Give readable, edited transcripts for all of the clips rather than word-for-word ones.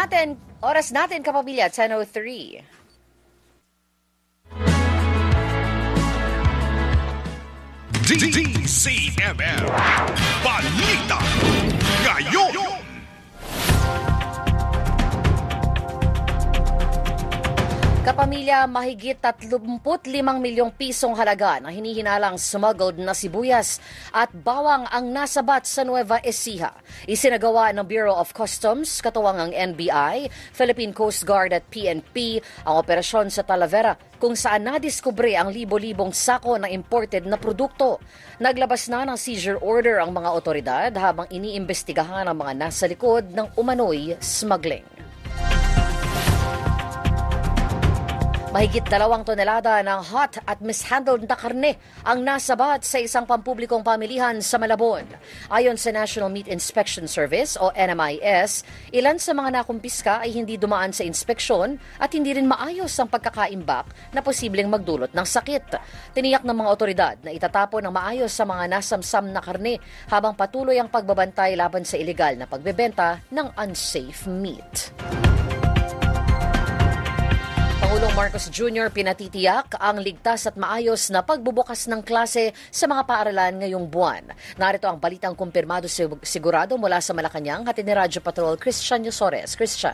Oras natin kapamilya, 10:03. DCMM Balita Ngayon. Kapamilya, mahigit 35 milyong pisong halaga na hinihinalang smuggled na sibuyas at bawang ang nasabat sa Nueva Ecija. Isinagawa ng Bureau of Customs, katuwang ang NBI, Philippine Coast Guard at PNP ang operasyon sa Talavera kung saan nadiskubre ang libo-libong sako ng imported na produkto. Naglabas na ng seizure order ang mga otoridad habang iniimbestigahan ang mga nasa likod ng umano'y smuggling. Mahigit 2 tonelada ng hot at mishandled na karne ang nasabat sa isang pampublikong pamilihan sa Malabon. Ayon sa National Meat Inspection Service o NMIS, ilan sa mga nakumpiska ay hindi dumaan sa inspeksyon at hindi rin maayos ang pagkakaimbak na posibleng magdulot ng sakit. Tiniyak ng mga otoridad na itatapon ng maayos sa mga nasamsam na karne habang patuloy ang pagbabantay laban sa ilegal na pagbebenta ng unsafe meat. Pangulong Marcos Jr. pinatitiyak ang ligtas at maayos na pagbubukas ng klase sa mga paaralan ngayong buwan. Narito ang balitang kumpirmado sigurado mula sa Malacanang, hatid ni Radyo Patrol Christian Yosores. Christian.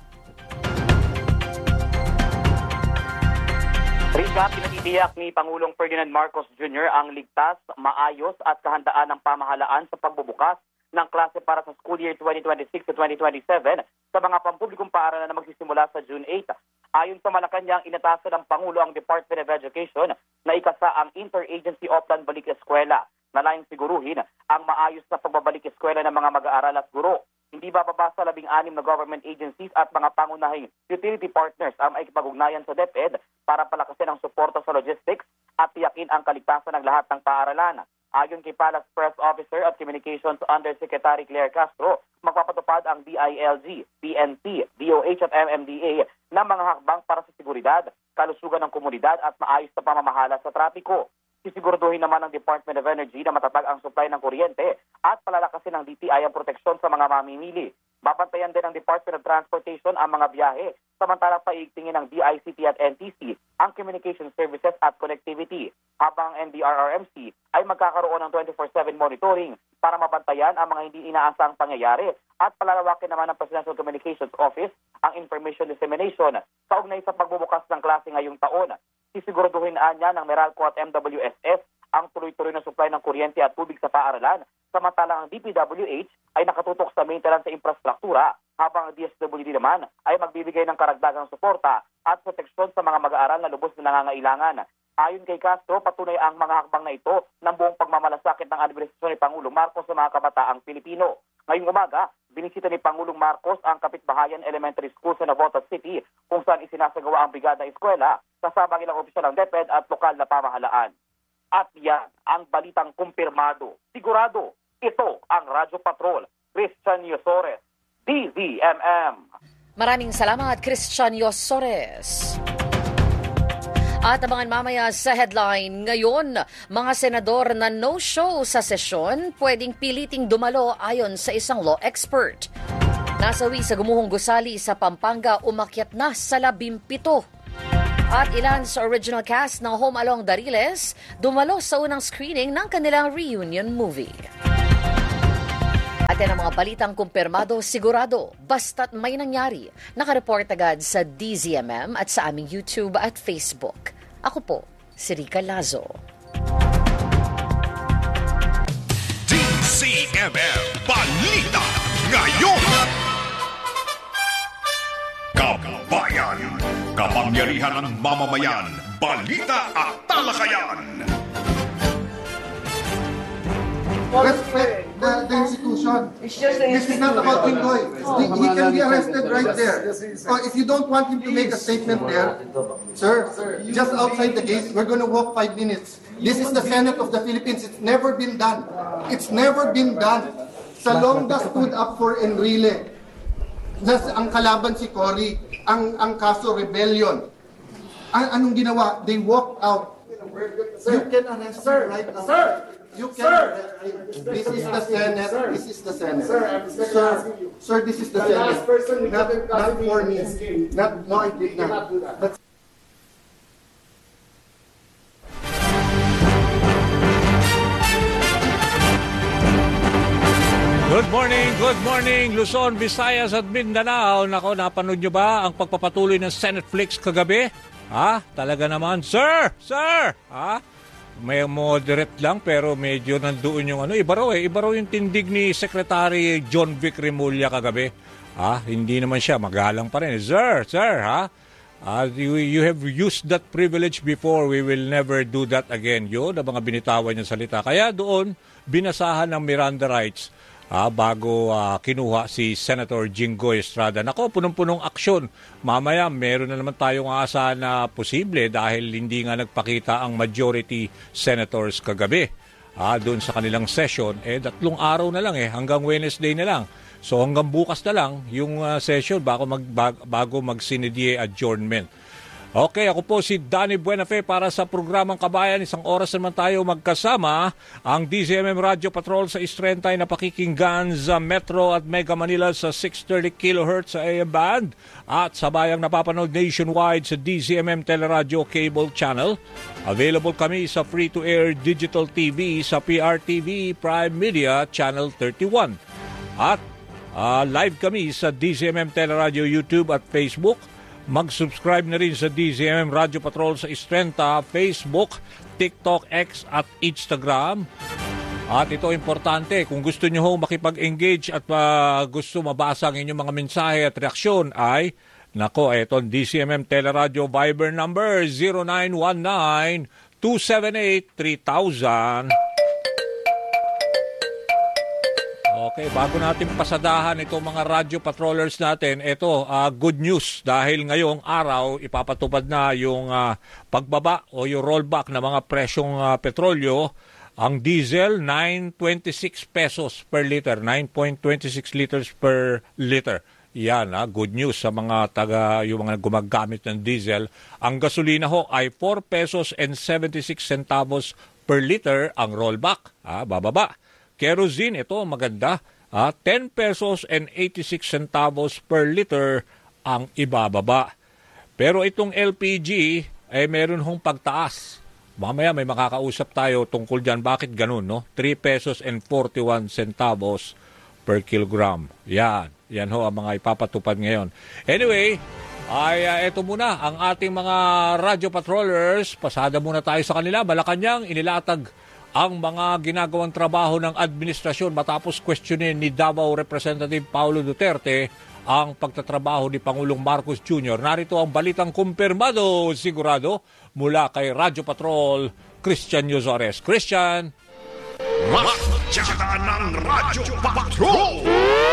Rika, pinatitiyak ni Pangulong Ferdinand Marcos Jr. ang ligtas, maayos at kahandaan ng pamahalaan sa pagbubukas ng klase para sa school year 2026 to 2027 sa mga pampublikong paaralan na magsisimula sa June 8. Ayon sa Malacanang, inatasan ng Pangulo ang Department of Education na ikasa ang Interagency Oplan Balik Eskwela na layong siguruhin ang maayos na pagbabalik eskwela ng mga mag-aaral at guro. Hindi bababa sa 16 na government agencies at mga pangunahing utility partners ang maikipag-ugnayan sa DepEd para palakasin ang suporta sa logistics at tiyakin ang kaligtasan ng lahat ng paaralan. Ayon kay Palace Press Officer at Communications Undersecretary Claire Castro, magpapatupad ang DILG, PNP, DOH at MMDA ng mga hakbang para sa seguridad, kalusugan ng komunidad at maayos na pamamahala sa trapiko. Sisiguraduhin naman ng Department of Energy na matatag ang supply ng kuryente at palalakasin ng DTI ang proteksyon sa mga mamimili. Babantayan din ng Department of Transportation ang mga biyahe, samantalang paigtingin ng DICT at NTC ang communication services at connectivity, habang ang NDRRMC ay magkakaroon ng 24/7 monitoring para mabantayan ang mga hindi inaasang pangyayari at palalawakin naman ng Presidential Communications Office ang information dissemination kaugnay sa pagbubukas ng klase ngayong taon. Sisiguraduhin niya ng Meralco at MWSS ang tuloy-tuloy na supply ng kuryente at tubig sa paaralan, samantalang ang DPWH ay nakatutok sa maintenance sa infrastruktura, habang ang DSWD naman ay magbibigay ng karagdagang suporta at proteksyon sa mga mag-aaral na lubos na nangangailangan. Ayon kay Castro, patunay ang mga hakbang na ito ng buong pagmamalasakit ng administrasyon ni Pangulong Marcos sa mga kabataang Pilipino. Ngayong umaga, binisita ni Pangulong Marcos ang Kapitbahayan Elementary School sa Navotas City kung saan isinasagawa ang Brigada Eskwela kasama ang ilang opisyal ng DepEd at lokal na pamahalaan. At yan ang balitang kumpirmado. Sigurado, ito ang Radyo Patrol, Christian Yosores, DZMM. Maraming salamat, Christian Yosores. At abangan mamaya sa headline, ngayon, mga senador na no-show sa sesyon pwedeng piliting dumalo ayon sa isang law expert. Nasawi sa gumuhong gusali sa Pampanga, umakyat na sa 17. At ilan sa original cast ng Home Along Dariles dumalo sa unang screening ng kanilang reunion movie. At yan ang mga balitang kumpirmado, sigurado, basta't may nangyari. Nakareport agad sa DZMM at sa aming YouTube at Facebook. Ako po, si Rica Lazo. DCMM Balita Ngayon. Kabayan, kapangyarihan ng mamamayan, balita at talakayan. Respect the institution. This is not about Ingoy. He can be arrested right there. If you don't want him to make a statement there, sir, just outside the gate, we're going to walk 5 minutes. This is the Senate of the Philippines. It's never been done. It's never been done. Salonga stood up for Enrile. Ang kalaban si Cory, ang kaso rebellion. Anong ginawa? They walked out. You can arrest sir, right now. Sir, you can. This is the Senate. This is the Senate. Sir, this is the Senate. Not for me. No, I did not. But Good morning, Luzon, Visayas at Mindanao. Nako, napanood nyo ba ang pagpapatuloy ng Senate Flix kagabi? Talaga naman, sir! May moderate lang pero medyo nandoon yung iba raw yung tindig ni Secretary John Vic Remulla kagabi. Hindi naman siya, magalang pa rin. Sir, you have used that privilege before. We will never do that again. Yun, ang mga binitawan niyang salita. Kaya doon, binasahan ng Miranda rights bago kinuha si Senator Jinggoy Estrada. Nako, punong-punong aksyon. Mamaya, meron na naman tayong aasahan na posible dahil hindi nga nagpakita ang majority senators kagabi. Doon sa kanilang session, 3 araw na lang hanggang Wednesday na lang. So hanggang bukas na lang yung session bago mag-sinidie adjournment. Okay, ako po si Danny Buenafe para sa programang Kabayan. 1 oras naman tayo magkasama. Ang DZMM Radio Patrol sa Istrenta ay napakikinggan sa Metro at Mega Manila sa 630 kHz sa AM band at sabayang napapanood nationwide sa DZMM Teleradio Cable Channel. Available kami sa free-to-air digital TV sa PRTV Prime Media Channel 31. At live kami sa DZMM Teleradio YouTube at Facebook. Mag-subscribe na rin sa DZMM Radio Patrol sa Istrenta, Facebook, TikTok, X at Instagram. At ito importante, kung gusto nyo makipag-engage at gusto mabasa ang inyong mga mensahe at reaksyon ay, itong DZMM Teleradio Viber number 0919-278-3000. Okay, bago natin pasadahan itong mga radio patrollers natin, ito, good news dahil ngayong araw ipapatupad na yung pagbaba o yung rollback ng mga presyong petrolyo. Ang diesel, 9.26 pesos per liter, 9.26 liters per liter. Yan, good news sa mga yung mga gumagamit ng diesel. Ang gasolina ay 4 pesos and 76 centavos per liter ang rollback, bababa. Kerosene, ito maganda, 10 pesos and 86 centavos per liter ang ibababa. Pero itong LPG ay meron hong pagtaas. Mamaya may makakausap tayo tungkol dyan. Bakit ganun, no? 3 pesos and 41 centavos per kilogram. Yan ho ang mga ipapatupad ngayon. Anyway, ito muna ang ating mga radio patrollers. Pasada muna tayo sa kanila. Malacanang inilatag ang mga ginagawang trabaho ng administrasyon matapos questionin ni Davao Representative Paulo Duterte ang pagtatrabaho ni Pangulong Marcos Jr. Narito ang balitang kumpirmado sigurado mula kay Radio Patrol, Christian Yozores. Christian! Mas tsaka ng Radio Patrol!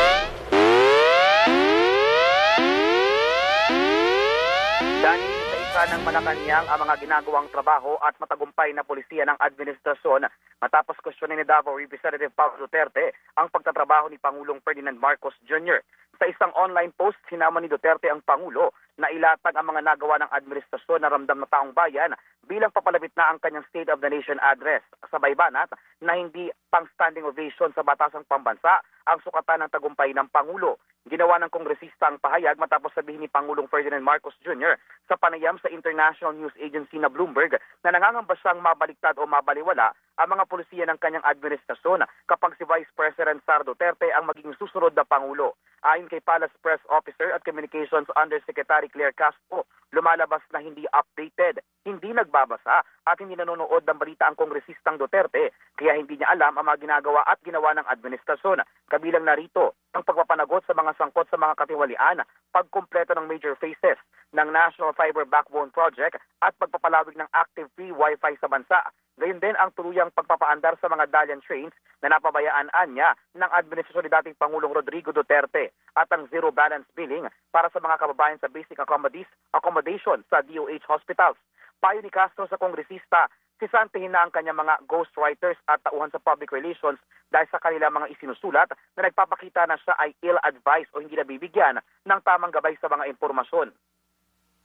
Ng Malacanang ang mga ginagawang trabaho at matagumpay na polisiya ng administrasyon matapos questionin ni Davao Representative Paulo Duterte ang pagtatrabaho ni Pangulong Ferdinand Marcos Jr. Sa isang online post, sinama ni Duterte ang Pangulo na ilatag ang mga nagawa ng administrasyon na ramdam na taong bayan bilang papalapit na ang kanyang State of the Nation address. Sabay banat na hindi pang standing ovation sa batasang pambansa ang sukatan ng tagumpay ng Pangulo. Ginawa ng kongresista ang pahayag matapos sabihin ni Pangulong Ferdinand Marcos Jr. sa panayam sa international news agency na Bloomberg na nangangamba siyang mabaliktad o mabaliwala ang mga polisiya ng kanyang administrasyon kapag si Vice President Sara Duterte ang maging susunod na Pangulo. Ayon kay Palace Press Officer at Communications Undersecretary Claire Castro, lumalabas na hindi updated, hindi nagbabasa at hindi nanonood ng balita ang kongresistang Duterte kaya hindi niya alam ang mga ginagawa at ginawa ng administrasyon. Kabilang narito ang pagpapanagot sa mga sangkot sa mga katiwalian, pagkumpleto ng major phases ng National Fiber Backbone Project at pagpapalawig ng active free Wi-Fi sa bansa. Gayon din ang tuluyang pagpapaandar sa mga dalian trains na napabayaan niya ng administrasyon ni dating Pangulong Rodrigo Duterte at ang zero balance billing para sa mga kababayan sa basic accommodation sa DOH hospitals. Payo ni Castro sa kongresista, sisantihin na ang kanyang mga ghostwriters at tauhan sa public relations dahil sa kanilang mga isinusulat na nagpapakita na siya ay ill-advised o hindi nabibigyan ng tamang gabay sa mga impormasyon.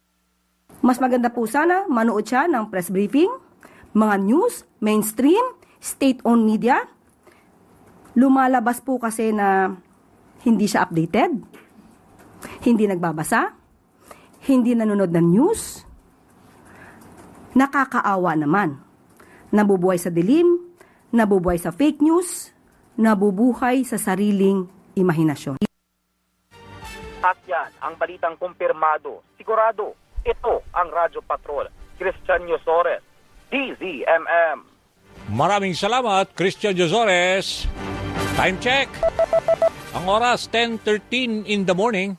Mas maganda po sana manood siya ng press briefing, mga news, mainstream, state-owned media. Lumalabas po kasi na hindi siya updated, hindi nagbabasa, hindi nanonood ng news. Nakakaawa naman. Nabubuhay sa dilim, nabubuhay sa fake news, nabubuhay sa sariling imahinasyon. At yan ang balitang kumpirmado, sigurado. Ito ang Radyo Patrol. Christian Yosores, DZMM. Maraming salamat, Christian Josores. Time check. Ang oras, 10:13 in the morning.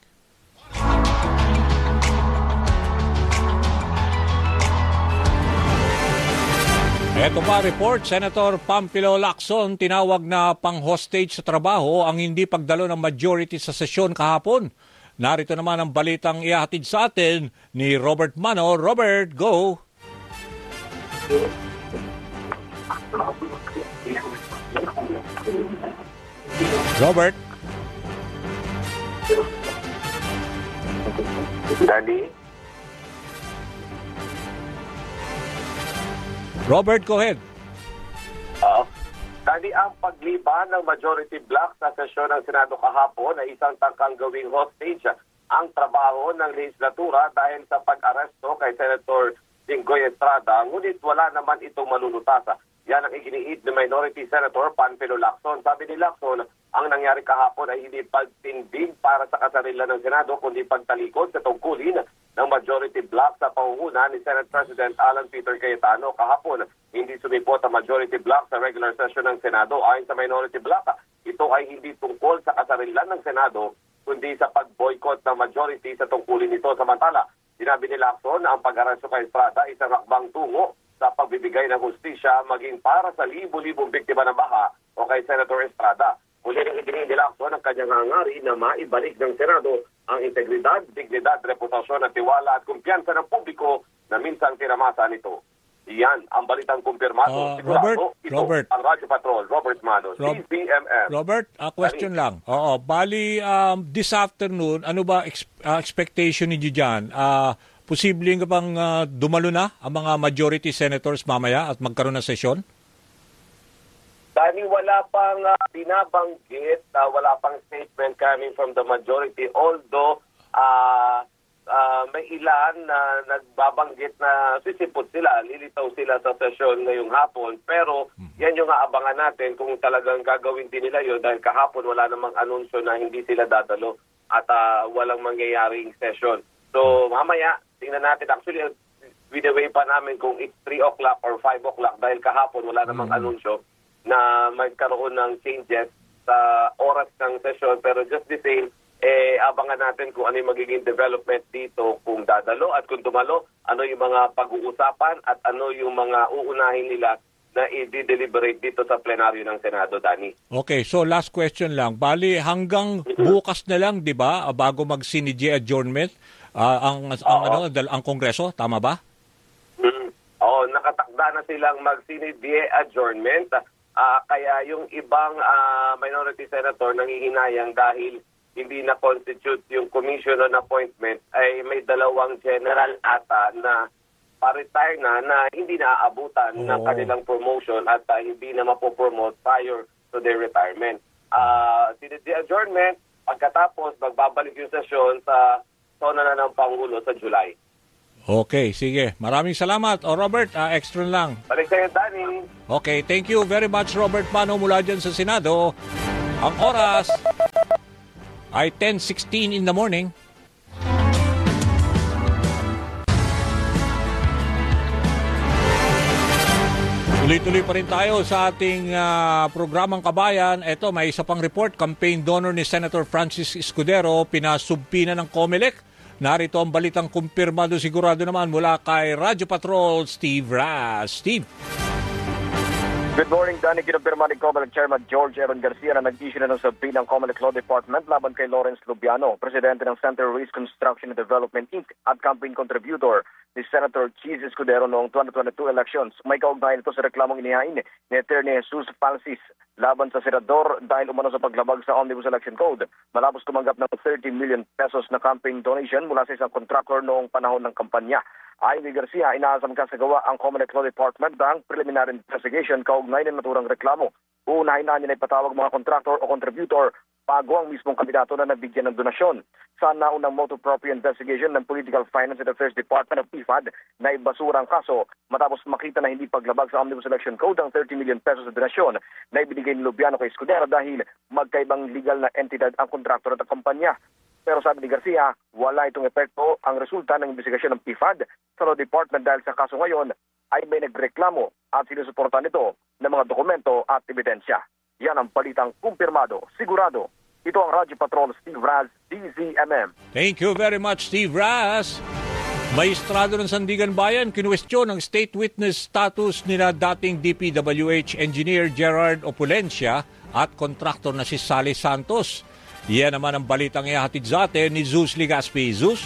Ito pa report, Senator Pampilo Lacson tinawag na pang-hostage sa trabaho ang hindi pagdalo ng majority sa sesyon kahapon. Narito naman ang balitang ihatid sa atin ni Robert Mano. Robert, go! Robert? Daddy? Robert, go ahead. Daddy, ang pagliban ng majority bloc sa sesyon ng Senado kahapon ay isang tangkang gawing hostage ang trabaho ng legislatura dahil sa pag-aresto kay Senator Jinggoy Estrada, ngunit wala naman itong malulutasa. Yan ang iginiit ni Minority Senator Panfilo Lacson. Sabi ni Lacson, ang nangyari kahapon ay hindi pagtindig para sa kasarilan ng Senado, kundi pagtalikod sa tungkulin ng majority bloc sa pangunguna ni Senate President Alan Peter Cayetano. Kahapon, hindi sumipot ang majority bloc sa regular session ng Senado. Ayon sa minority bloc, ito ay hindi tungkol sa kasarilan ng Senado, kundi sa pag-boycott ng majority sa tungkulin nito. Samantala, sinabi ni Lacson na ang pag-aresto kay Estrada ay isang hakbang tungo sa pagbibigay ng hustisya maging para sa libo-libong biktima ng baha o kay Senator Estrada. Muli rin ibigay ni Lacson ang kanyang hangarin na maibalik ng Senado ang integridad, dignidad, reputasyon at tiwala at kumpiyansa ng publiko na minsan tinamasa nito. Iyan ang balitang kumpirmado. Robert, ang Radyo Patrol, Robert Mano, DZMM. Robert, question lang. Bali, this afternoon, ano ba expectation niyo dyan? Posibleng ka bang dumalo na ang mga majority senators mamaya at magkaroon ng sesyon? Dahil wala pang binabanggit, wala pang statement coming from the majority, although may ilan na nagbabanggit na sisipot sila, lilitaw sila sa sesyon ngayong hapon. Pero yan yung aabangan natin kung talagang gagawin din nila yun dahil kahapon wala namang anunsyo na hindi sila dadalo at walang mangyayaring session. So mamaya, tingnan natin. Actually, winaway pa namin kung it's 3 o'clock or 5 o'clock dahil kahapon wala namang anunsyo na magkaroon ng changes sa oras ng session. Pero just the same, abangan natin kung ano yung magiging development dito, kung dadalo at kung dumalo, ano yung mga pag-uusapan at ano yung mga uunahin nila na i-deliberate dito sa plenaryo ng Senado, Danny. Okay, so last question lang. Bali, hanggang bukas na lang, di ba, bago mag-CNG adjournment, ang Kongreso, tama ba? Oo, nakatakda na silang mag-CNG adjournment. Kaya yung ibang minority senator nangihinayang dahil hindi na-constitute yung commission on appointment ay may dalawang general ata na pa-retire na hindi naaabutan ng kanilang promotion at hindi na mapopromote prior to their retirement. CNG adjournment, pagkatapos magbabalik yung sesyon sa sona na ng Pangulo sa July. Okay, sige. Maraming salamat. Robert, extra lang. Balik sa'yo, Danny. Okay, thank you very much, Robert Mano, mula dyan sa Senado. Ang oras ay 10:16 in the morning. Tuloy-tuloy pa rin tayo sa ating programang Kabayan. Ito, may isa pang report. Campaign donor ni Senator Francis Escudero, pinasubpina ng COMELEC. Narito ang balitang kumpirmado sigurado naman mula kay Radyo Patrol, Steve Ras. Steve. Good morning, Danny. Kinumpirma ni COMELEC Chairman George Aaron Garcia na nag-issue na ng subpoena ng COMELEC Law Department laban kay Lawrence Lubiano, presidente ng Center Risk Construction and Development Inc. at campaign contributor ni Senator Cheese Escudero noong 2022 elections. May kaugnayan ito sa reklamong inihain ni Attorney Jesus Falsis laban sa senador dahil umano sa paglabag sa Omnibus Election Code. Malapos tumanggap ng 30 million pesos na campaign donation mula sa isang contractor noong panahon ng kampanya. Ayon kay Garcia, inaasam ka sa gawa ang Comelec Law Department ng preliminary investigation kaugnay ng naturang reklamo. Uunahin na niya na ipatawag mga contractor o contributor bago ang mismong kandidato na nabigyan ng donasyon. Sa naunang motu proprio investigation ng Political Finance and Affairs Department of PFAD na ibasura ang kaso matapos makita na hindi paglabag sa Omnibus Election Code ang 30 million pesos na donasyon na ibinigay ni Lubiano kay Escudero dahil magkaibang legal na entidad ang kontraktor at ang kumpanya. Pero sabi ni Garcia, wala itong epekto ang resulta ng investigasyon ng PFAD sa Law Department dahil sa kaso ngayon ay may nagreklamo at sinusuportan nito ng mga dokumento at ebidensya. Yan ang balitang kumpirmado, sigurado. Ito ang Radyo Patrol, Steve Raz, DZMM. Thank you very much, Steve Raz. Maestrado ng Sandigan Bayan, kinuwestiyon ang state witness status nila dating DPWH Engineer Gerard Opulencia at kontraktor na si Sally Santos. Yan naman ang balitang ihahatid sa atin ni Zeus Ligaspi. Zeus?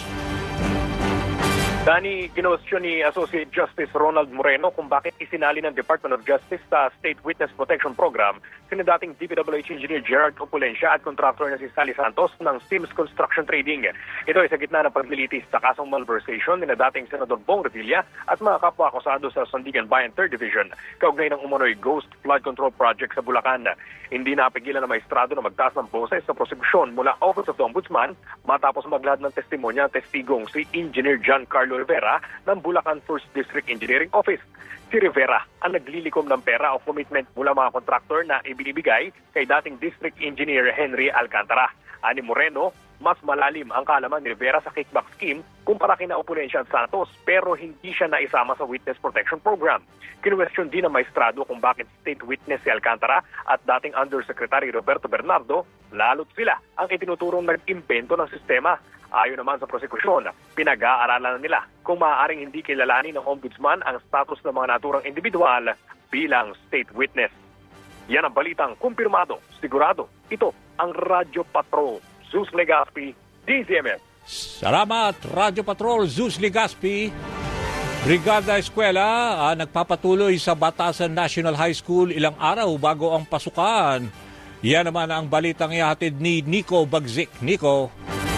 Dani, ginuwestiyon ni Associate Justice Ronald Moreno kung bakit isinali ng Department of Justice sa State Witness Protection Program sina dating DPWH Engineer Gerard Opulencia at contractor na si Sally Santos ng Sims Construction Trading. Ito ay sa gitna ng paglilitis sa kasong malversation ni dating Senador Bong Revilla at mga kapwa-akusado sa Sandigan Bayan 3rd Division kaugnay ng umano'y Ghost Flood Control Project sa Bulacan. Hindi napigilan ng maestrado na magtaas ng boses sa prosekusyon mula Office of the Ombudsman matapos maglahad ng testimonya testigong si Engineer Giancarlo Rivera ng Bulacan 1st District Engineering Office. Si Rivera ang naglilikom ng pera o commitment mula mga kontraktor na ibinibigay kay dating District Engineer Henry Alcantara. Ani Moreno, mas malalim ang kaalaman ni Rivera sa kickback scheme kumpara kina Opulencia at Santos pero hindi siya naisama sa Witness Protection Program. Kinuwestiyon din ng maestrado kung bakit state witness si Alcantara at dating Undersecretary Roberto Bernardo lalo't sila ang itinuturong nag-imbento ng sistema. Ayon naman sa prosekusyon, pinag-aaralan nila kung maaaring hindi kilalanin ng Ombudsman ang status ng mga naturang individual bilang state witness. Yan ang balitang kumpirmado, sigurado. Ito ang Radyo Patrol. Zeus Legaspi, DZMM. Salamat, Radyo Patrol, Zeus Legaspi. Brigada Eskwela nagpapatuloy sa Batasan National High School ilang araw bago ang pasukan. Yan naman ang balitang ihatid ni Nico Bagzik. Nico.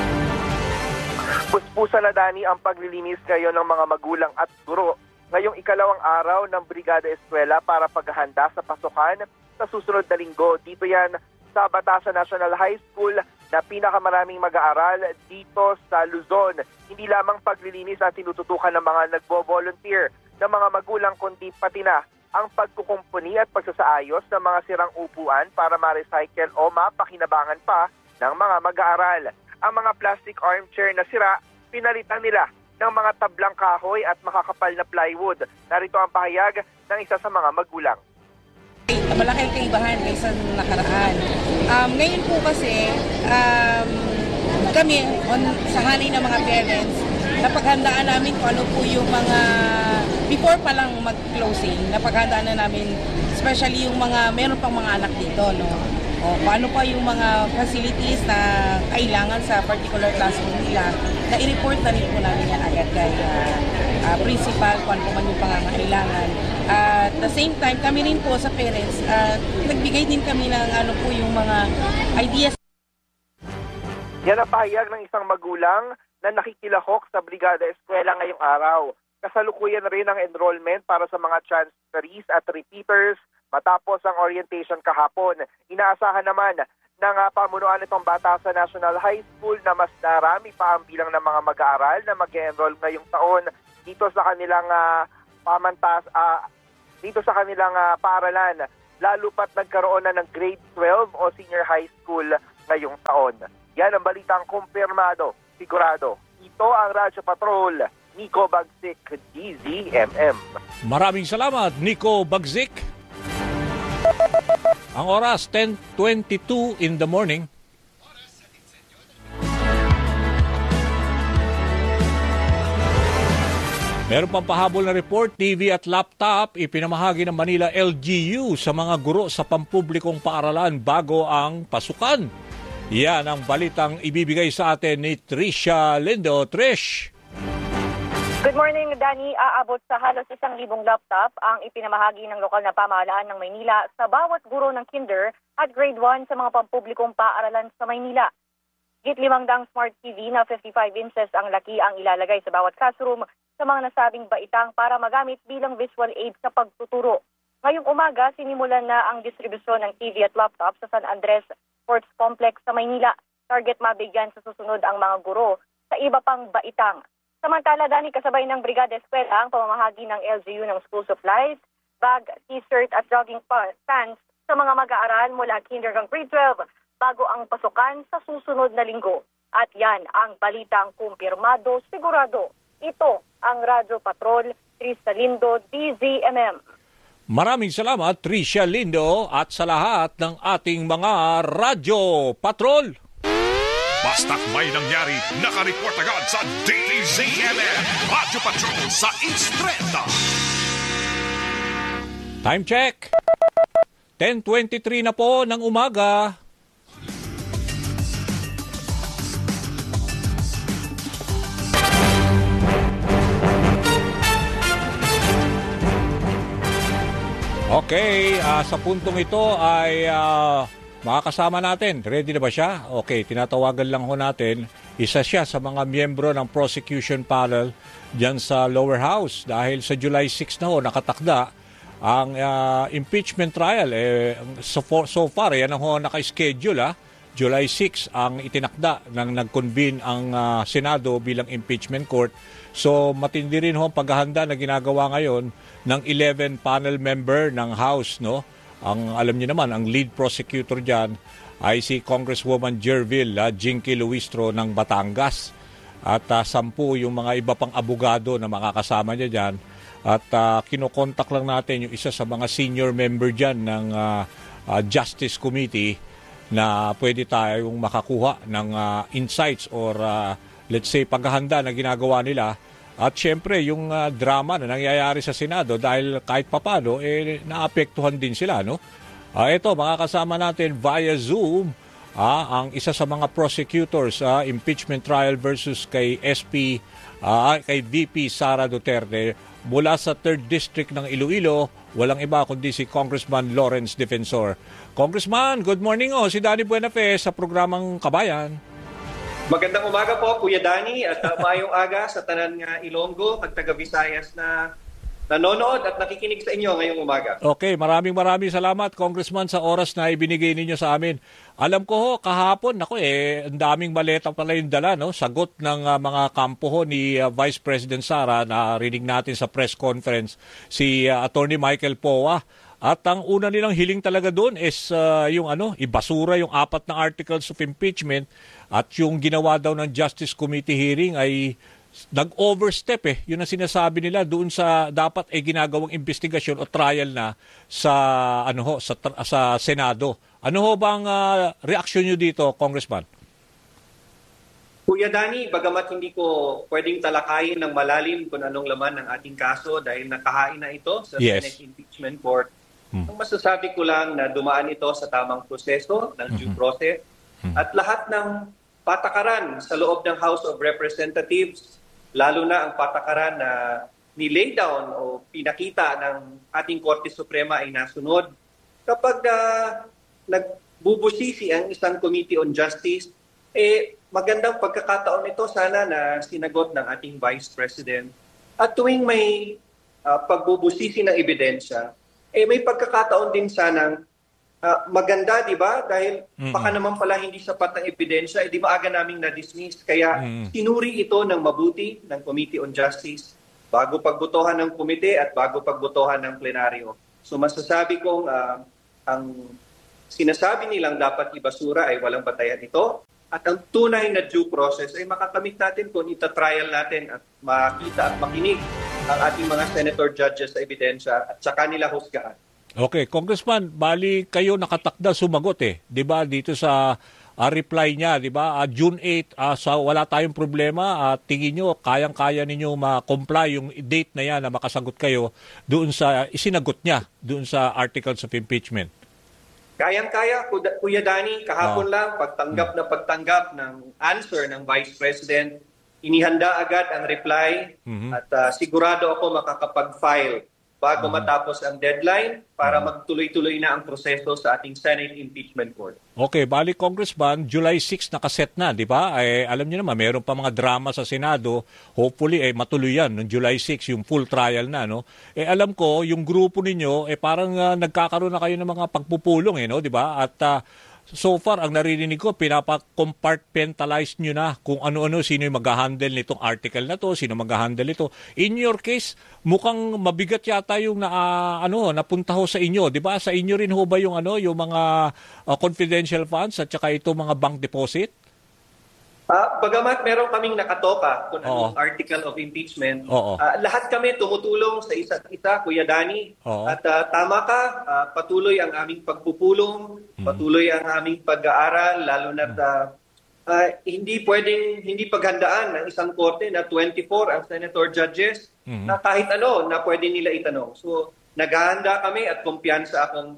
Puspusa na, Dani, ang paglilinis ngayon ng mga magulang at guro ngayong ikalawang araw ng Brigada Eskwela para paghahanda sa pasukan sa susunod na linggo. Dito yan sa Batasan National High School na pinakamaraming mag-aaral dito sa Luzon. Hindi lamang paglilinis ang tinututukan ng mga nagbo-volunteer ng mga magulang kundi pati na ang pagkukumpuni at pagsasaayos ng mga sirang upuan para ma-recycle o mapakinabangan pa ng mga mag-aaral. Ang mga plastic armchair na sira, pinalitan nila ng mga tablang kahoy at makakapal na plywood. Narito ang pahayag ng isa sa mga magulang. Malaking kaibahan kaysa nakaraan. Ngayon po kasi, kami, sa hanay ng mga parents, napaghandaan namin kung ano po yung mga, before pa lang mag-closing, napaghandaan na namin, especially yung mga, meron pang mga anak dito, no? O paano pa yung mga facilities na kailangan sa particular classroom nila, na i-report na rin po namin yan agad kay principal kung ano po man yung pangangailangan. At the same time, kami rin po sa parents, nagbigay din kami ng ano po yung mga ideas. Yan ang pahayag ng isang magulang na nakikilahok sa Brigada Eskwela ngayong araw. Kasalukuyan rin ang enrollment para sa mga transferees at repeaters matapos ang orientation kahapon. Inaasahan naman ng pamunuan itong Batasan National High School na mas narami pa ang bilang ng mga mag-aaral na mag-enroll ngayong taon dito sa kanilang dito sa kanilang paaralan, lalo pat nagkaroon na ng grade 12 o senior high school ngayong taon. Yan ang balitang kumpirmado, sigurado. Ito ang Radyo Patrol, Nico Bagzik, DZMM. Maraming salamat, Nico Bagzik. Ang oras, 10:22 in the morning. Meron pang pahabol na report, TV at laptop, ipinamahagi ng Manila LGU sa mga guro sa pampublikong paaralan bago ang pasukan. Yan ang balitang ibibigay sa atin ni Trisha Lindo. Trish! Good morning, Danny. Aabot sa halos 1,000 laptop ang ipinamahagi ng lokal na pamahalaan ng Maynila sa bawat guro ng kinder at grade 1 sa mga pampublikong paaralan sa Maynila. Mahigit 500 smart TV na 55 inches ang laki ang ilalagay sa bawat classroom sa mga nasabing baitang para magamit bilang visual aid sa pagtuturo. Ngayong umaga, sinimulan na ang distribusyon ng TV at laptop sa San Andres Sports Complex sa Maynila. Target mabigyan sa susunod ang mga guro sa iba pang baitang. Samantala, Dani, kasabay ng Brigada Eskwela ang pamamahagi ng LGU ng school supplies, bag, t-shirt at jogging pants sa mga mag-aaral mula kinder hanggang grade 12 bago ang pasukan sa susunod na linggo. At yan ang balitang kumpirmado, sigurado. Ito ang Radyo Patrol, Tricia Lindo, DZMM. Maraming salamat, Tricia Lindo, at sa lahat ng ating mga Radyo Patrol. Basta't may nangyari, nakareport agad sa DZMM Radyo Patrol sa East30. Time check. 10:23 na po ng umaga. Okay, sa puntong ito ay makakasama natin. Ready na ba siya? Okay, tinatawagan lang ho natin. Isa siya sa mga miyembro ng prosecution panel dyan sa lower house dahil sa July 6 na ho nakatakda ang impeachment trial. So far, yan ang ho naka-schedule. July 6 ang itinakda nang nag-convene ang Senado bilang impeachment court. So matindi rin ho ang paghahanda na ginagawa ngayon ng 11 panel member ng House, no? Ang alam niyo naman, ang lead prosecutor diyan ay si Congresswoman Jervil Jinky Luistro ng Batangas. At 10 yung mga iba pang abogado na makakasama niya diyan. At kinokontak lang natin yung isa sa mga senior member diyan ng Justice Committee na pwede tayong makakuha ng insights or let's say paghahanda na ginagawa nila. At syempre yung drama na nangyayari sa Senado dahil kahit papano naapektuhan din sila, no? Ito makakasama natin via Zoom ang isa sa mga prosecutors impeachment trial versus kay kay VP Sara Duterte mula sa 3rd District ng Iloilo, walang iba kundi si Congressman Lawrence Defensor. Congressman, good morning si Danny Buenafe sa programang Kabayan. Magandang umaga po, Kuya Danny, at mayong aga sa tanan nga Ilonggo at taga Visayas na nanonood at nakikinig sa inyo ngayong umaga. Okay, maraming salamat, Congressman, sa oras na ibinigay ninyo sa amin. Alam ko ho, kahapon, ang daming maleta pala yung dala, no? Sagot ng mga kampo ho ni Vice President Sara na rinig natin sa press conference, si Attorney Michael Poa. At ang una nilang hiling talaga doon is yung ibasura yung 4 na articles of impeachment at yung ginawa daw ng Justice Committee hearing ay nag-overstep Yun ang sinasabi nila doon sa dapat ginagawang investigasyon o trial na sa sa Senado. Ano ho bang reaksyon niyo dito, Congressman? Kuya Danny, bagamat hindi ko pwedeng talakayin ng malalim kung anong laman ng ating kaso dahil nakahain na ito sa Senate Impeachment Court, ang masasabi ko lang na dumaan ito sa tamang proseso ng due process at lahat ng patakaran sa loob ng House of Representatives, lalo na ang patakaran na nilay down o pinakita ng ating Korte Suprema ay nasunod. Kapag nagbubusisi ang isang Committee on Justice, magandang pagkakataon ito sana na sinagot ng ating Vice President. At tuwing may pagbubusisi ng ebidensya, may pagkakataon din sanang maganda, di ba? Dahil baka naman pala hindi sapat ang ebidensya, di maaga naming na-dismiss. Kaya sinuri ito ng mabuti ng Committee on Justice bago pagbotohan ng komite at bago pagbotohan ng plenaryo. So masasabi kong ang sinasabi nilang dapat ibasura ay walang batayan ito. At ang tunay na due process ay makakamit natin kung ita-trial natin at makita at makinig ang ating mga senator judges sa ebidensya at sa kanila husgahan. Okay, Congressman, bali kayo nakatakda sumagot 'di ba dito sa reply niya, 'di ba? June 8 wala tayong problema at tingin niyo kayang-kaya ninyo ma-comply yung date na yan na makasagot kayo doon sa isinagot niya doon sa articles of impeachment. Kayang-kaya, Kuya Danny, kahapon lang, pagtanggap ng answer ng Vice President, inihanda agad ang reply at sigurado ako makakapag-file bago matapos ang deadline para magtuloy-tuloy na ang proseso sa ating Senate Impeachment Court. Okay, bali Congressman, July 6 nakaset na, di ba? Alam niyo naman, meron pa mga drama sa Senado. Hopefully, matuloy yan. Noong July 6, yung full trial na, no? Alam ko, yung grupo ninyo, parang nagkakaroon na kayo ng mga pagpupulong, no? Di ba? At so far, ang naririnig ko, pinapa-compartmentalize nyo na kung ano-ano, sino yung mag-handle nitong article na to, sino mag-handle ito. In your case, mukhang mabigat yata yung napunta ho sa inyo. Di ba? Sa inyo rin ho ba yung, yung mga confidential funds at saka ito mga bank deposit? Bagamat meron kaming nakatoka kung anong article of impeachment, lahat kami tumutulong sa isa't isa, Kuya Danny. At tama ka, patuloy ang aming pagpupulong, patuloy ang aming pag-aaral, lalo na hindi paghandaan ng isang korte na 24 ang senator judges na kahit ano na pwede nila itanong. So naghahanda kami at kumpiyansa akong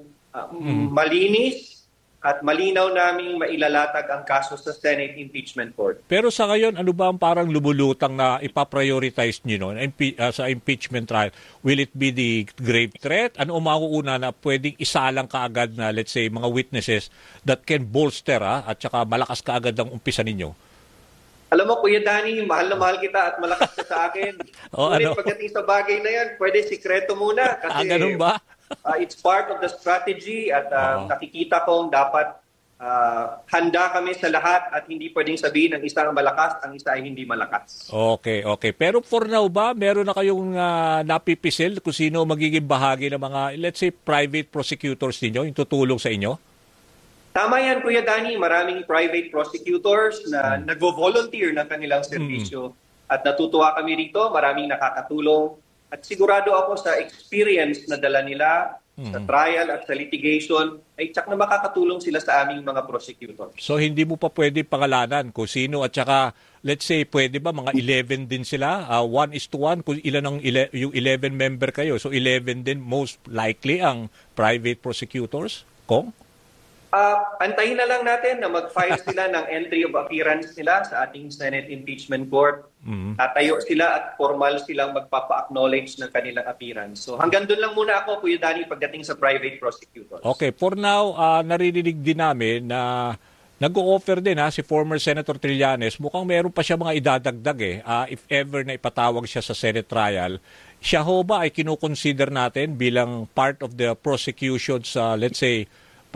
malinis at malinaw naming mailalatag ang kaso sa Senate Impeachment Court. Pero sa ngayon, ano ba ang parang lumulutang na ipaprioritize nyo sa impeachment trial? Will it be the grave threat? Ano mauuna na pwedeng isalang kaagad na, let's say, mga witnesses that can bolster at saka malakas kaagad ang umpisa ninyo? Alam mo, Kuya Danny, mahal na mahal kita at malakas ka sa akin. Ngunit pagdating sa bagay na yan, pwede sikreto muna. Kasi ganun ba? It's part of the strategy at nakikita kong dapat handa kami sa lahat at hindi pwedeng sabihin ng isa ang malakas, ang isa ay hindi malakas. Okay. Pero for now ba, meron na kayong napipisil kung sino magiging bahagi ng mga, let's say, private prosecutors ninyo, yung tutulong sa inyo? Tama yan, Kuya Danny. Maraming private prosecutors na nagvo-volunteer ng kanilang serbisyo. At natutuwa kami rito, maraming nakakatulong. At sigurado ako sa experience na dala nila sa trial at sa litigation, ay tsak na makakatulong sila sa aming mga prosecutors. So hindi mo pa pwede pangalanan kung sino at saka, let's say, pwede ba mga 11 din sila? 1:1, kung ilan yung 11 member kayo. So 11 din most likely ang private prosecutors, Kong? Antayin na lang natin na mag-file sila ng entry of appearance nila sa ating Senate Impeachment Court. Tatayo sila at formal silang magpapa-acknowledge ng kanilang appearance. So hanggang doon lang muna ako, Kuya Danny, pagdating sa private prosecutors. Okay, for now, naririnig din namin na nag-o-offer din si former Senator Trillanes. Mukhang meron pa siya mga idadagdag if ever na ipatawag siya sa Senate trial. Siya ho ba ay kinukonsider natin bilang part of the prosecution sa, let's say,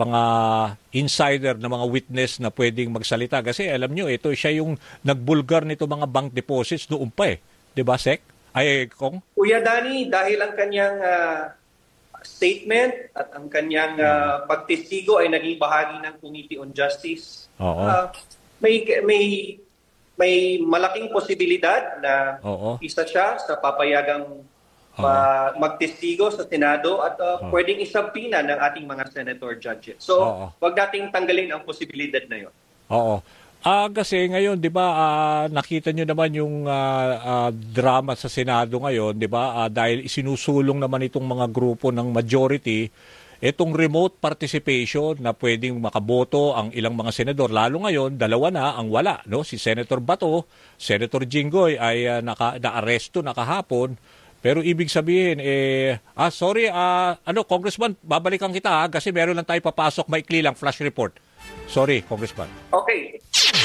insider na mga witness na pwedeng magsalita. Kasi alam nyo, ito siya yung nagbulgar nito mga bank deposits noon pa Diba, Sec? Kong? Kuya Danny, dahil ang kanyang statement at ang kanyang pagtestigo ay naging bahagi ng Committee on Justice, may malaking posibilidad na isa siya sa papayagang magtestigo sa Senado at pwedeng isabpina ng ating mga senator judges. So, wag nating tanggalin ang posibilidad na yun. Kasi ngayon, di ba, nakita nyo naman yung drama sa Senado ngayon, di ba, dahil isinusulong naman itong mga grupo ng majority, itong remote participation na pwedeng makaboto ang ilang mga senador. Lalo ngayon, dalawa na ang wala. No? Si Senator Bato, Senator Jinggoy ay na-aresto nakahapon. Pero ibig sabihin, Congressman, babalikan kita kasi meron lang tayo papasok, maikli lang, flash report. Sorry, Congressman. Okay.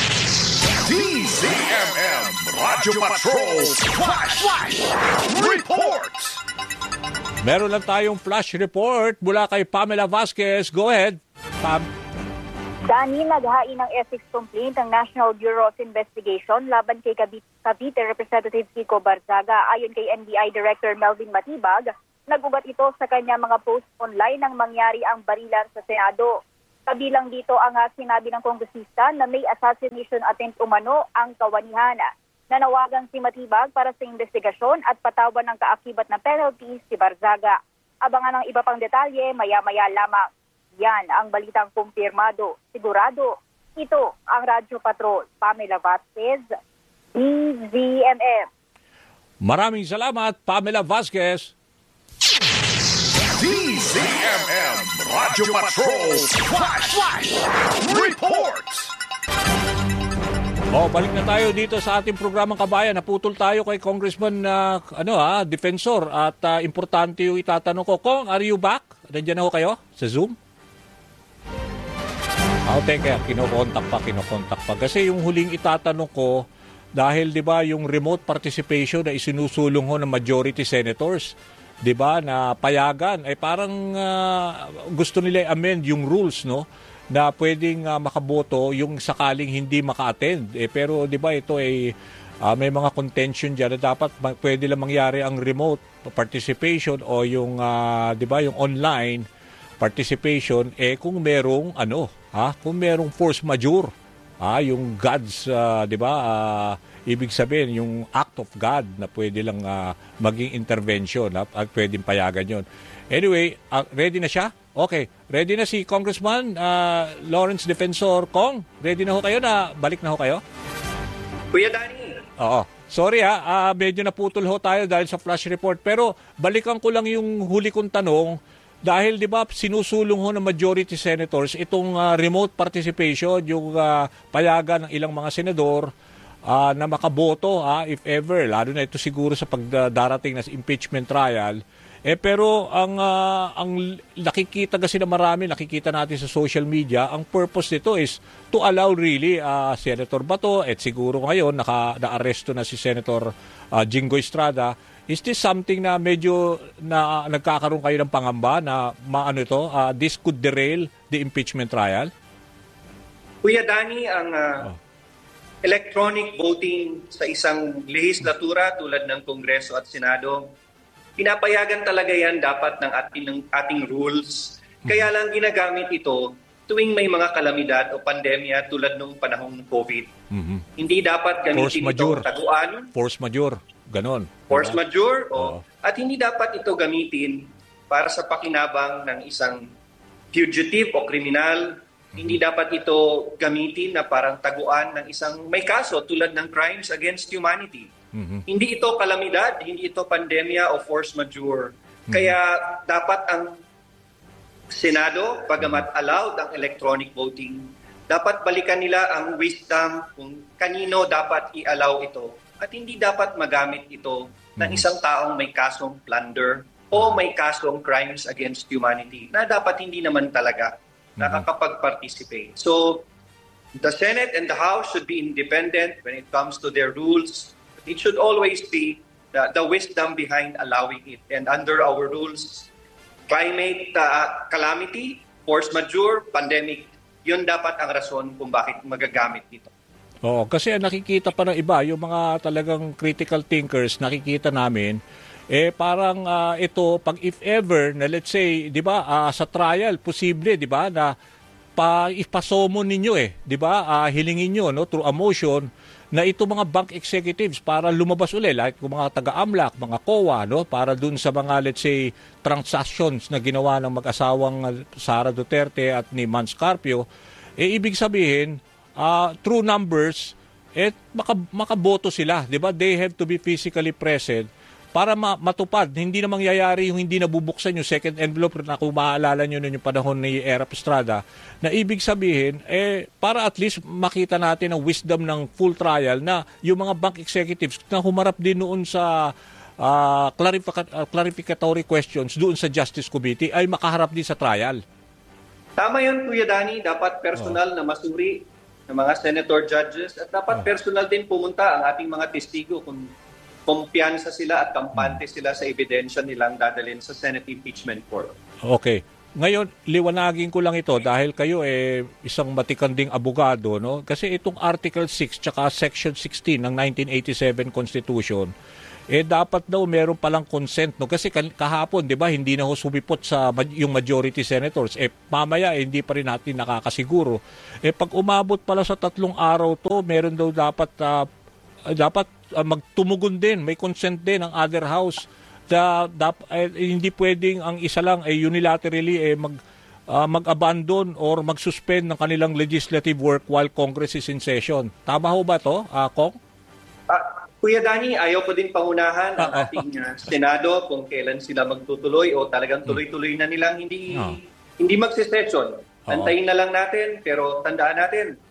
DZMM Radyo Patrol Flash Report. Meron lang tayong flash report mula kay Pamela Vasquez. Go ahead, Pam. Dani, naghain ng ethics complaint ang National Bureau of Investigation laban kay Cavite Representative Kiko Barzaga. Ayon kay NBI Director Melvin Matibag, nagugat ito sa kanya mga post online nang mangyari ang barilan sa Senado. Kabilang dito ang sinabi ng kongresista na may assassination attempt umano ang kawanihan. Nanawagan si Matibag para sa investigasyon at patawan ng kaakibat na penalties si Barzaga. Abangan ang iba pang detalye maya-maya lamang. Yan ang balitang kumpirmado. Sigurado, ito ang Radyo Patrol. Pamela Vasquez, DZMM. Maraming salamat, Pamela Vasquez. DZMM Radyo Patrol Flash Report. Balik na tayo dito sa ating programang Kabayan. Naputol tayo kay Congressman Defensor at importante yung itatanong ko. Kong, are you back? Nandiyan na ho kayo sa Zoom? Teka, kinokontak pa. Kasi yung huling itatanong ko, dahil 'di ba yung remote participation na isinusulong ho ng majority senators, 'di ba, na payagan ay parang gusto nila i-amend yung rules, no, na pwedeng makaboto yung sakaling hindi maka-attend. Pero 'di ba ito ay may mga contention diyan na dapat pwede lang mangyari ang remote participation o yung 'di ba yung online participation kung merong kung merong force majeure. Yung God's, di ba, ibig sabihin, yung act of God na pwede lang maging intervention at pwedeng payagan yon. Anyway, ready na siya? Okay, ready na si Congressman Lawrence Defensor. Kong, ready na ho kayo na balik na ho kayo? Kuya Danny. Oo. Sorry medyo naputol ho tayo dahil sa flash report. Pero balikan ko lang yung huli kong tanong. Dahil 'di ba sinusulong ho ng majority senators itong remote participation, yung payagan ng ilang mga senador na makaboto if ever, lalo na ito siguro sa pagdarating na impeachment trial. Pero ang nakikita kasi na marami, nakikita natin sa social media, ang purpose nito is to allow really Senator Bato at siguro ngayon na-aresto na si Senator Jinggoy Estrada. Is this something na medyo na nagkakaroon kayo ng pangamba na this could derail the impeachment trial? Kuya Danny, ang electronic voting sa isang lehislatura tulad ng Kongreso at Senado, pinapayagan talaga yan dapat ng ating rules. Kaya lang ginagamit ito tuwing may mga kalamidad o pandemya tulad nung panahong COVID. Hindi dapat gamitin ito taguan. Force majeure. Ganon. Force majeure. At hindi dapat ito gamitin para sa pakinabang ng isang fugitive o kriminal. Hindi dapat ito gamitin na parang taguan ng isang may kaso tulad ng crimes against humanity. Hindi ito kalamidad, hindi ito pandemya o force majeure. Kaya dapat ang Senado, pagamat allowed ang electronic voting, dapat balikan nila ang wisdom kung kanino dapat i-allow ito. At hindi dapat magamit ito ng isang taong may kasong plunder o may kasong crimes against humanity na dapat hindi naman talaga nakakapag-participate. So, the Senate and the House should be independent when it comes to their rules. It should always be the wisdom behind allowing it. And under our rules, climate calamity, force majeure, pandemic, yun dapat ang rason kung bakit magagamit ito. Oo, kasi nakikita pa ng iba, yung mga talagang critical thinkers, nakikita namin, parang ito, pag if ever, na let's say, di ba, sa trial, posible, di ba, na ipasomon ninyo di ba, hilingin nyo, no, through a motion, na ito mga bank executives para lumabas ulit, like mga taga-AMLAC, mga COA, no, para dun sa mga, let's say, transactions na ginawa ng mag-asawang Sara Duterte at ni Mans Carpio, ibig sabihin, true numbers, makaboto sila, di ba? They have to be physically present para matupad. Hindi na mangyayari yung hindi nabubuksan yung second envelope na kung maaalala nyo nun yung panahon ni Erap Estrada, na ibig sabihin, para at least makita natin ang wisdom ng full trial na yung mga bank executives na humarap din noon sa clarificatory questions doon sa Justice Committee ay makaharap din sa trial. Tama yun, Kuya Danny. Dapat personal na masuri ng mga senator judges at dapat personal din pumunta ang ating mga testigo kung kumpiyansa sila at kampante sila sa ebidensya nilang dadalhin sa Senate Impeachment Court. Okay. Ngayon, liwanagin ko lang ito dahil kayo isang matikanding abogado, no? Kasi itong Article 6 tsaka Section 16 ng 1987 Constitution, dapat daw meron palang consent, no? Kasi kahapon, 'di ba, hindi na ho sumipot sa yung majority senators. Mamaya hindi pa rin natin nakakasiguro. Pag umabot pala sa 3 araw to, meron daw dapat magtumugon din, may consent din ang other house. Hindi pwedeng ang isa lang unilaterally mag-abandon or mag-suspend ng kanilang legislative work while Congress is in session. Tama ho ba to, Kong? Kuya Danny, ayaw ko din pangunahan ang ating Senado kung kailan sila magtutuloy o talagang tuloy-tuloy na nilang hindi magsisession. Antayin na lang natin, pero tandaan natin,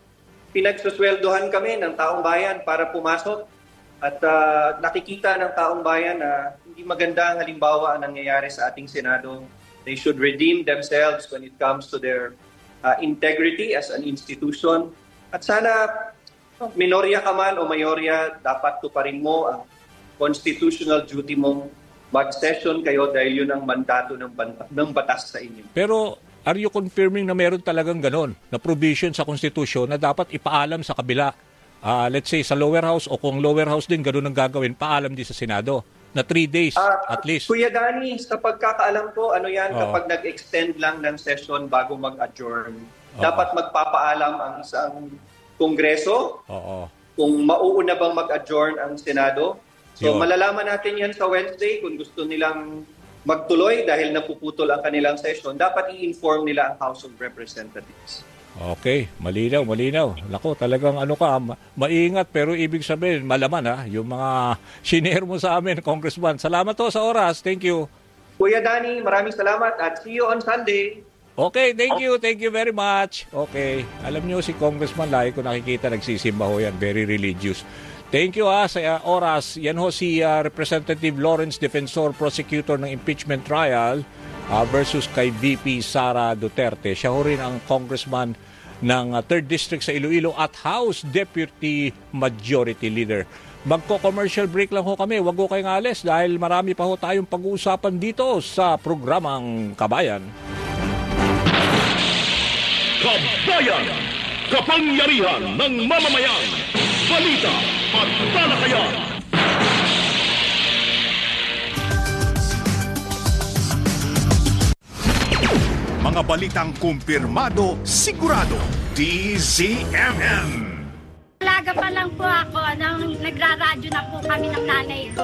pinagsusweldohan kami ng taong bayan para pumasok at nakikita ng taong bayan na hindi maganda ang halimbawa ang nangyayari sa ating Senado. They should redeem themselves when it comes to their integrity as an institution. At sana, minorya ka man o mayorya, dapat tuparin mo ang constitutional duty mong mag-session kayo dahil yun ang mandato ng batas sa inyo. Pero are you confirming na meron talagang ganon na provision sa konstitusyon na dapat ipaalam sa kabila? Let's say sa lower house o kung lower house din ganon ang gagawin, paalam din sa Senado na 3 days at least. Kuya Danny, sa pagkakaalam ko, ano yan, kapag nag-extend lang ng session bago mag-adjourn, dapat magpapaalam ang isang kongreso kung mauuna bang mag-adjourn ang Senado. So malalaman natin yan sa Wednesday kung gusto nilang magtuloy dahil napuputol ang kanilang session. Dapat i-inform nila ang House of Representatives. Okay, malinaw. Nako, talagang maingat pero ibig sabihin, malaman yung mga shinare mo sa amin, Congressman. Salamat sa oras. Thank you. Kuya Danny, maraming salamat at see you on Sunday. Okay, thank you very much. Okay, alam niyo si Congressman, lagi ko nakikita nagsisimba ho yan, very religious. Thank you sa oras. Yan ho si Representative Lawrence Defensor, prosecutor ng impeachment trial versus kay VP Sara Duterte. Siya ho rin ang congressman ng 3rd District sa Iloilo at House Deputy Majority Leader. Magko-commercial break lang ho kami. Huwag ho kayong alis dahil marami pa ho tayong pag-uusapan dito sa programang Kabayan. Kabayan! Kapangyarihan ng mamamayan! Balita at talakayan! Mga balitang kumpirmado, sigurado, DZMM. Alaga pa lang po ako nang nagraradyo na po kami ng nanay ko.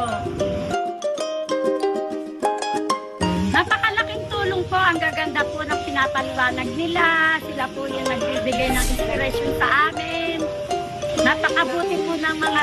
Napakalaking tulong po, ang gaganda po ng pinapaliwanag nila. Sila po yung nagbibigay ng inspiration sa amin. Napakabuti po ng mga